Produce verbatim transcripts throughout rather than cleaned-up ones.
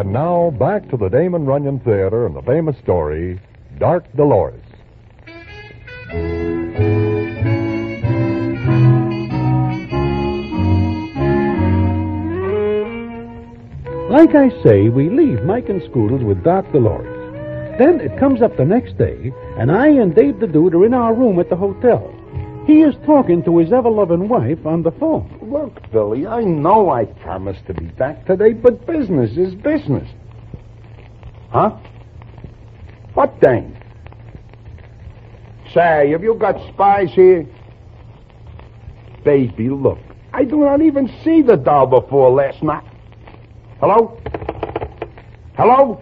And now, back to the Damon Runyon Theater and the famous story, Dark Dolores. Like I say, we leave Mike and Scoodles with Dark Dolores. Then it comes up the next day, and I and Dave the Dude are in our room at the hotel. He is talking to his ever-loving wife on the phone. Look, Billy, I know I promised to be back today, but business is business. Huh? What thing? Say, have you got spies here? Baby, look, I do not even see the doll before last night. Hello? Hello?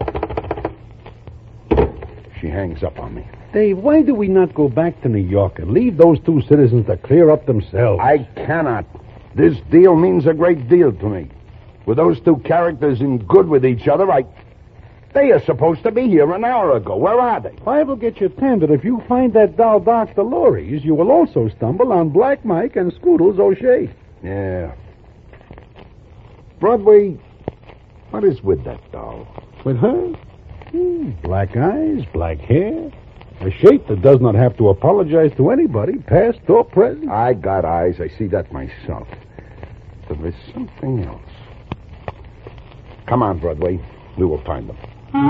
She hangs up on me. Dave, why do we not go back to New York and leave those two citizens to clear up themselves? I cannot. This deal means a great deal to me. With those two characters in good with each other, I... They are supposed to be here an hour ago. Where are they? I will get you ten that if you find that doll Dark Dolores, you will also stumble on Black Mike and Scoodles O'Shea. Yeah. Broadway, what is with that doll? With her? Hmm, black eyes, black hair. A shape that does not have to apologize to anybody, past or present. I got eyes. I see that myself. But there's something else. Come on, Broadway. We will find them.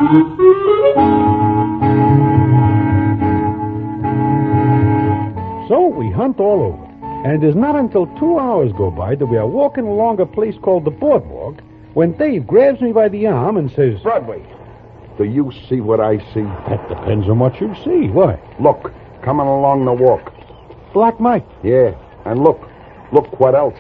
So we hunt all over. And it is not until two hours go by that we are walking along a place called the Boardwalk when Dave grabs me by the arm and says, Broadway, do you see what I see? That depends on what you see. Why? Look, coming along the walk. Black Mike. Yeah, and look. Look what else.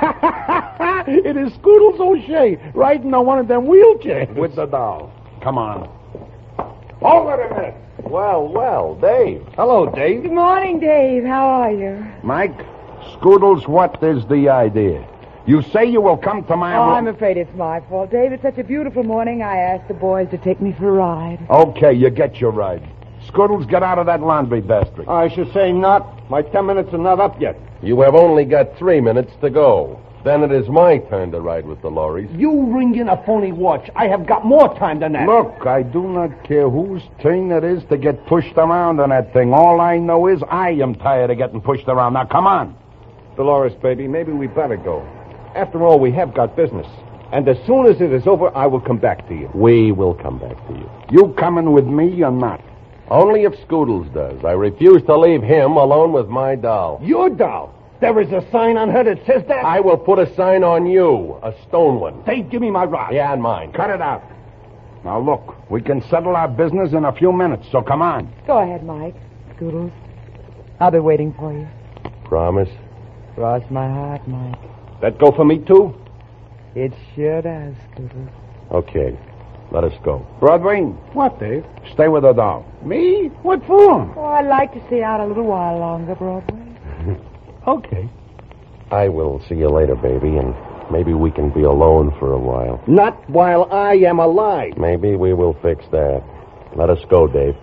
It is Scoodles O'Shea riding on one of them wheelchairs. With the doll. Come on. Hold it a minute. Well, well, Dave. Hello, Dave. Good morning, Dave. How are you? Mike, Scoodles, what is the idea? You say you will come to my... Oh, I'm afraid it's my fault, Dave. It's such a beautiful morning, I asked the boys to take me for a ride. Okay, you get your ride. Scoodles, get out of that laundry basket. I should say not. My ten minutes are not up yet. You have only got three minutes to go. Then it is my turn to ride with Dolores. You ring in a phony watch. I have got more time than that. Look, I do not care whose turn it is to get pushed around on that thing. All I know is I am tired of getting pushed around. Now, come on. Dolores, baby, maybe we better go. After all, we have got business. And as soon as it is over, I will come back to you. We will come back to you. You coming with me or not? Only if Scoodles does. I refuse to leave him alone with my doll. Your doll? There is a sign on her that says that? I will put a sign on you, a stone one. Dave, give me my rod. Yeah, and mine. Cut it out. Now, look, we can settle our business in a few minutes, so come on. Go ahead, Mike. Scoodles. I'll be waiting for you. Promise? Cross my heart, Mike. That go for me, too? It sure does, Scoodles. Okay. Let us go. Broadway, What, Dave? stay with the doll. Me? What for? Oh, I'd like to stay out a little while longer, Broadway. Okay. I will see you later, baby, and maybe we can be alone for a while. Not while I am alive. Maybe we will fix that. Let us go, Dave.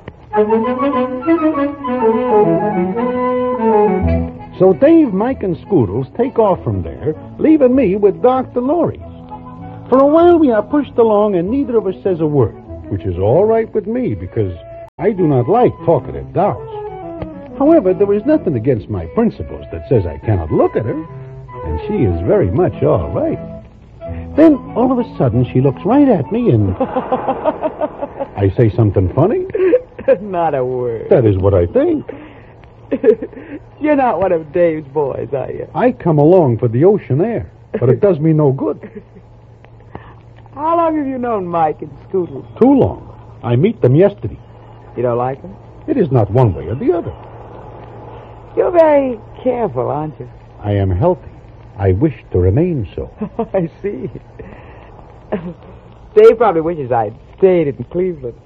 So Dave, Mike, and Scoodles take off from there, leaving me with Dark Dolores. For a while we are pushed along and neither of us says a word, which is all right with me because I do not like talkative dolls. However, there is nothing against my principles that says I cannot look at her, and she is very much all right. Then, all of a sudden, she looks right at me and... I say something funny? Not a word. That is what I think. You're not one of Dave's boys, are you? I come along for the ocean air, but it does me no good. How long have you known Mike and Scoodles? Too long. I meet them yesterday. You don't like them? It is not one way or the other. You're very careful, aren't you? I am healthy. I wish to remain so. I see. Dave probably wishes I'd stayed in Cleveland.